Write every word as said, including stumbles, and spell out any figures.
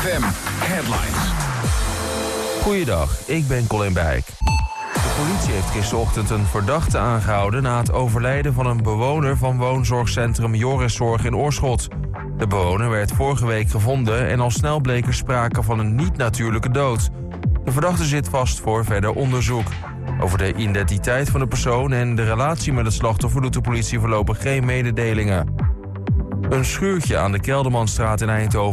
F M Headlines. Goeiedag, ik ben Colin Bijk. De politie heeft gisterochtend een verdachte aangehouden na het overlijden van een bewoner van woonzorgcentrum Joriszorg in Oorschot. De bewoner werd vorige week gevonden en al snel bleek er sprake van een niet-natuurlijke dood. De verdachte zit vast voor verder onderzoek. Over de identiteit van de persoon en de relatie met het slachtoffer doet de politie voorlopig geen mededelingen. Een schuurtje aan de Keldermanstraat in Eindhoven